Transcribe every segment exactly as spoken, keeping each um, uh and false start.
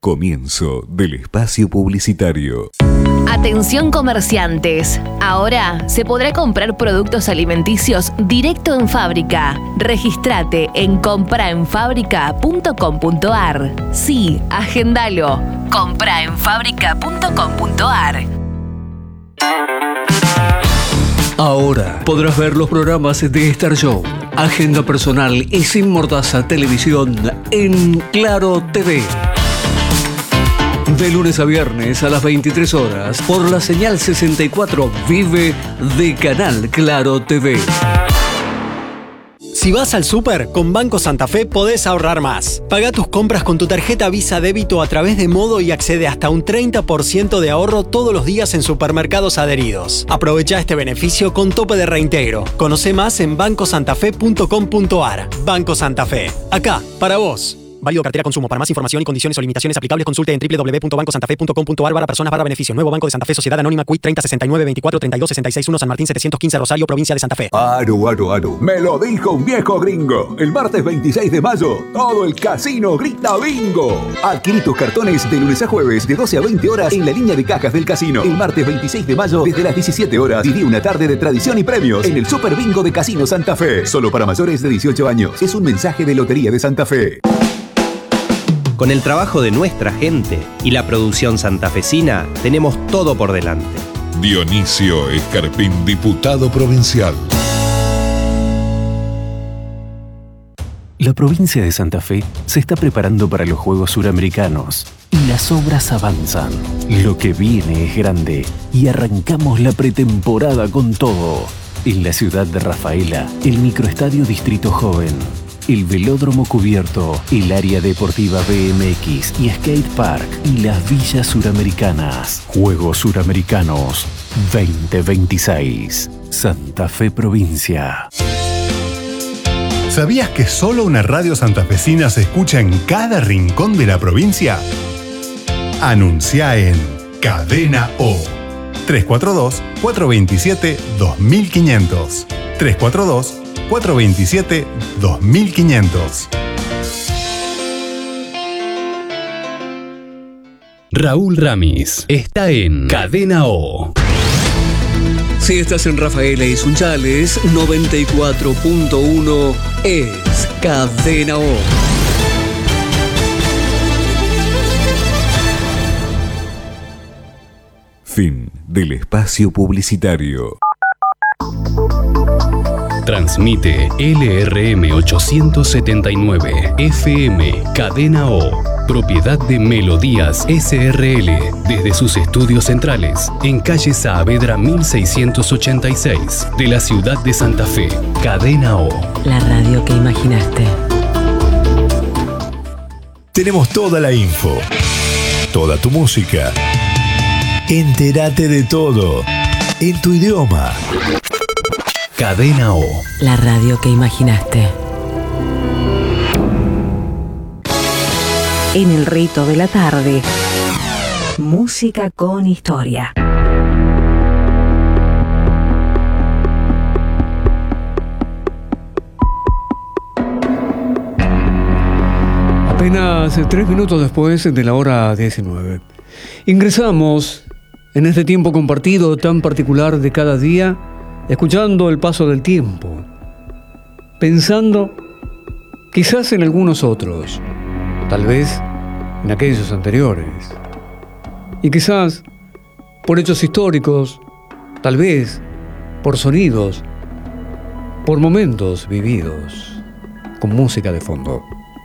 Comienzo del espacio publicitario. Atención comerciantes, ahora se podrá comprar productos alimenticios directo en fábrica. Regístrate en compra en fábrica punto com punto ar. Sí, agendalo. compra en fábrica punto com punto ar. Ahora podrás ver los programas de Star Show, Agenda Personal y Sin Mordaza Televisión en Claro T V. De lunes a viernes a las veintitrés horas por la señal sesenta y cuatro Vive de Canal Claro T V. Si vas al súper, con Banco Santa Fe podés ahorrar más. Paga tus compras con tu tarjeta Visa Débito a través de Modo y accede hasta un treinta por ciento de ahorro todos los días en supermercados adheridos. Aprovecha este beneficio con tope de reintegro. Conoce más en banco santa fe punto com punto ar. Banco Santa Fe. Acá, para vos. Válido cartera consumo. Para más información y condiciones o limitaciones aplicables, consulte en doble u doble u doble u punto banco santa fe punto com punto ar barra personas barra beneficio. Nuevo Banco de Santa Fe, Sociedad Anónima, Q I treinta sesenta y nueve veinticuatro treinta y dos sesenta y seis uno, San Martín setecientos quince, Rosario, provincia de Santa Fe. Aro, aro, aro. Me lo dijo un viejo gringo. El martes veintiséis de mayo, todo el casino grita bingo. Adquirí tus cartones de lunes a jueves de doce a veinte horas en la línea de cajas del casino. El martes veintiséis de mayo, desde las diecisiete horas, viví una tarde de tradición y premios en el Super Bingo de Casino Santa Fe. Solo para mayores de dieciocho años. Es un mensaje de Lotería de Santa Fe. Con el trabajo de nuestra gente y la producción santafesina, tenemos todo por delante. Dionisio Escarpín, diputado provincial. La provincia de Santa Fe se está preparando para los Juegos Suramericanos y las obras avanzan. Lo que viene es grande y arrancamos la pretemporada con todo. En la ciudad de Rafaela, el microestadio Distrito Joven, el velódromo cubierto, el área deportiva B M X y skate park y las villas suramericanas. Juegos Suramericanos veinte veintiséis. Santa Fe Provincia. ¿Sabías que solo una radio santafesina se escucha en cada rincón de la provincia? Anuncia en Cadena O. tres cuatro dos, cuatro dos siete, dos mil quinientos. tres cuatro dos, cuatro dos siete, dos mil quinientos. Raúl Ramis está en Cadena O. Si estás en Rafaela y Sunchales, noventa y cuatro punto uno es Cadena O. Fin del espacio publicitario. Transmite L R M ochocientos setenta y nueve F M Cadena O, propiedad de Melodías S R L, desde sus estudios centrales en calle Saavedra mil seiscientos ochenta y seis de la ciudad de Santa Fe. Cadena O, la radio que imaginaste. Tenemos toda la info, toda tu música. Entérate de todo en tu idioma. Cadena O, la radio que imaginaste. En el rito de la tarde, música con historia. Apenas tres minutos después de la hora diecinueve. Ingresamos en este tiempo compartido tan particular de cada día, escuchando el paso del tiempo, pensando quizás en algunos otros, tal vez en aquellos anteriores, y quizás por hechos históricos, tal vez por sonidos, por momentos vividos, con música de fondo.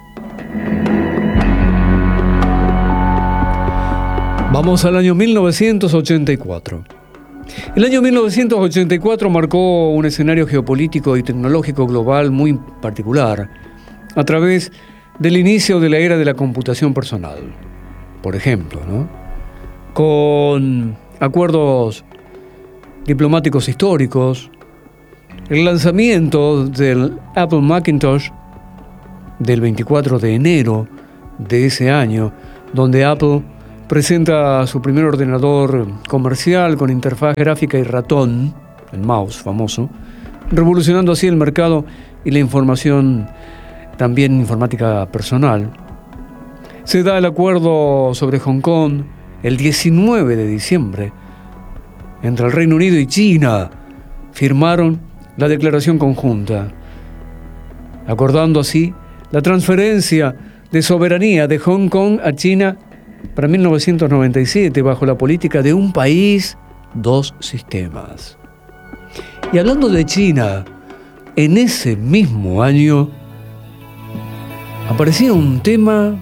Vamos al año mil novecientos ochenta y cuatro. El año mil novecientos ochenta y cuatro marcó un escenario geopolítico y tecnológico global muy particular a través del inicio de la era de la computación personal, por ejemplo, ¿no? Con acuerdos diplomáticos históricos, el lanzamiento del Apple Macintosh del veinticuatro de enero de ese año, donde Apple presenta su primer ordenador comercial con interfaz gráfica y ratón, el mouse famoso, revolucionando así el mercado y la información, también informática personal. Se da el acuerdo sobre Hong Kong el diecinueve de diciembre. Entre el Reino Unido y China firmaron la declaración conjunta, acordando así la transferencia de soberanía de Hong Kong a China para mil novecientos noventa y siete bajo la política de un país, dos sistemas. Y hablando de China, en ese mismo año aparecía un tema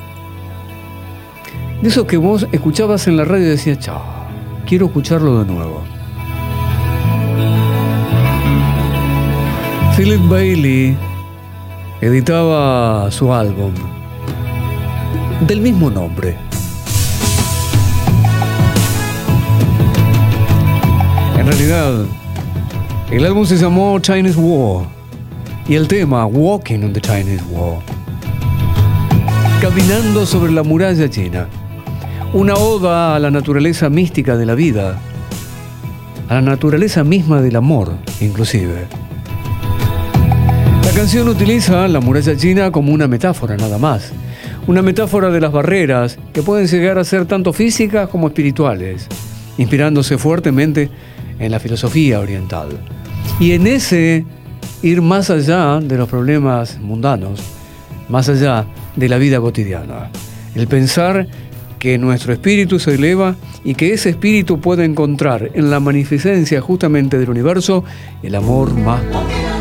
de esos que vos escuchabas en la radio y decías, chao, quiero escucharlo de nuevo. Philip Bailey editaba su álbum del mismo nombre. En realidad, el álbum se llamó Chinese War y el tema Walking on the Chinese Wall, caminando sobre la muralla china, una oda a la naturaleza mística de la vida, a la naturaleza misma del amor, inclusive. La canción utiliza la muralla china como una metáfora nada más, una metáfora de las barreras que pueden llegar a ser tanto físicas como espirituales, inspirándose fuertemente en la filosofía oriental. Y en ese ir más allá de los problemas mundanos, más allá de la vida cotidiana. El pensar que nuestro espíritu se eleva y que ese espíritu puede encontrar en la magnificencia justamente del universo el amor más puro.